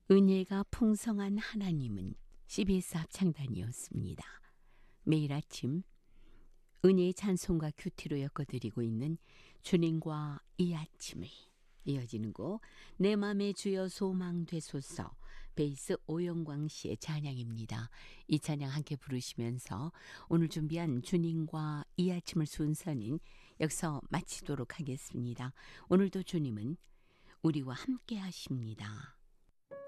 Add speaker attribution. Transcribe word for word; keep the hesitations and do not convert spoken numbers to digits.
Speaker 1: 은혜가 풍성한 하나님은 씨비에스 합창단이었습니다. 매일 아침 은혜의 찬송과 큐티로 엮어드리고 있는 주님과 이 아침을, 이어지는 곡 내 맘에 주여 소망되소서, 베이스 오영광 씨의 찬양입니다. 이 찬양 함께 부르시면서 오늘 준비한 주님과 이 아침을 순서는 여기서 마치도록 하겠습니다. 오늘도 주님은 우리와 함께 하십니다.